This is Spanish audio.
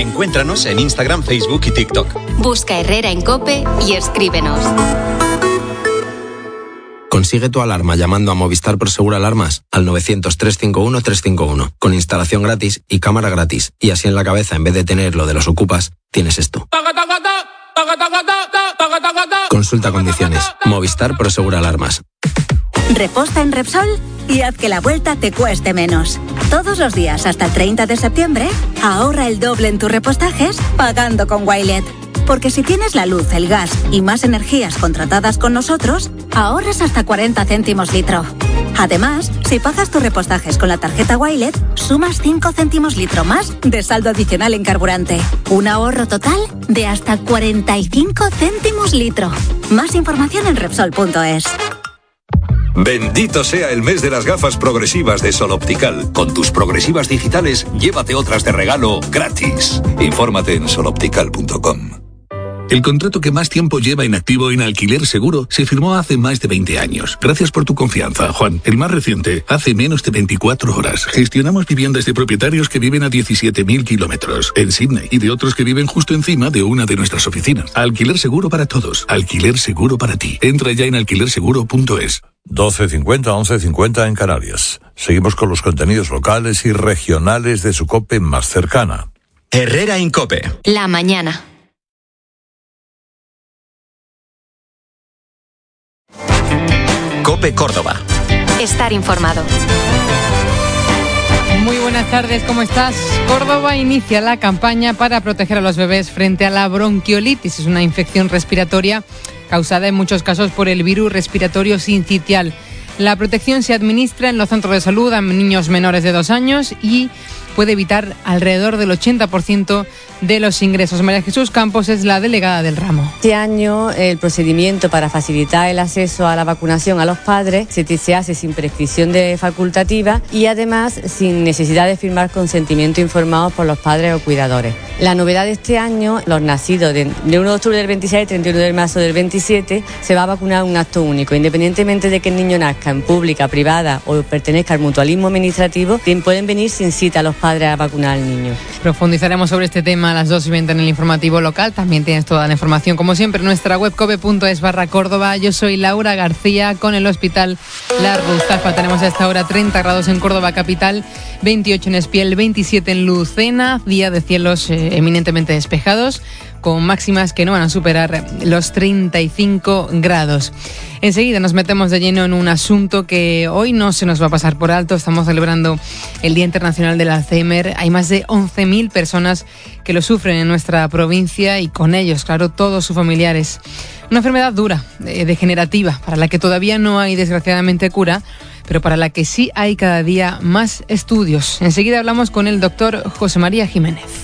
Encuéntranos en Instagram, Facebook y TikTok. Busca Herrera en COPE y escríbenos. Consigue tu alarma llamando a Movistar Prosegur Alarmas al 900-351-351, con instalación gratis y cámara gratis. Y así en la cabeza, en vez de tener lo de los ocupas, tienes esto. Consulta condiciones. Movistar Prosegur Alarmas. Reposta en Repsol y haz que la vuelta te cueste menos. Todos los días hasta el 30 de septiembre, ahorra el doble en tus repostajes pagando con Wilet. Porque si tienes la luz, el gas y más energías contratadas con nosotros, ahorras hasta 40 céntimos litro. Además, si pagas tus repostajes con la tarjeta Wilet, sumas 5 céntimos litro más de saldo adicional en carburante. Un ahorro total de hasta 45 céntimos litro. Más información en Repsol.es. Bendito sea el mes de las gafas progresivas de Sol Optical. Con tus progresivas digitales, llévate otras de regalo gratis. Infórmate en soloptical.com. El contrato que más tiempo lleva inactivo en Alquiler Seguro se firmó hace más de 20 años. Gracias por tu confianza, Juan. El más reciente, hace menos de 24 horas. Gestionamos viviendas de propietarios que viven a 17.000 kilómetros en Sydney y de otros que viven justo encima de una de nuestras oficinas. Alquiler Seguro para todos. Alquiler Seguro para ti. Entra ya en alquilerseguro.es. 12:50, 11:50 en Canarias. Seguimos con los contenidos locales y regionales de su COPE más cercana. Herrera en COPE. La mañana. COPE Córdoba. Estar informado. Muy buenas tardes, ¿cómo estás? Córdoba inicia la campaña para proteger a los bebés frente a la bronquiolitis. Es una infección respiratoria causada en muchos casos por el virus respiratorio sincitial. La protección se administra en los centros de salud a niños menores de 2 años y puede evitar alrededor del 80% de los ingresos. María Jesús Campos es la delegada del ramo. Este año el procedimiento para facilitar el acceso a la vacunación a los padres se hace sin prescripción facultativa y además sin necesidad de firmar consentimiento informado por los padres o cuidadores. La novedad de este año, los nacidos de 1 de octubre del 26 al 31 de marzo del 27, se va a vacunar un acto único. Independientemente de que el niño nazca en pública, privada o pertenezca al mutualismo administrativo, pueden venir sin cita a los padres a vacunar al niño. Profundizaremos sobre este tema a las 2:20 en el informativo local. También tienes toda la información, como siempre, en nuestra web cope.es/Córdoba. Yo soy Laura García. Con el Hospital La Ruzafa tenemos a esta hora 30 grados en Córdoba capital, 28 en Espiel, 27 en Lucena, día de cielos eminentemente despejados, con máximas que no van a superar los 35 grados. Enseguida nos metemos de lleno en un asunto que hoy no se nos va a pasar por alto. Estamos celebrando el Día Internacional del Alzheimer. Hay más de 11.000 personas que lo sufren en nuestra provincia y con ellos, claro, todos sus familiares. Una enfermedad dura, degenerativa, para la que todavía no hay desgraciadamente cura, pero para la que sí hay cada día más estudios. Enseguida hablamos con el doctor José María Jiménez.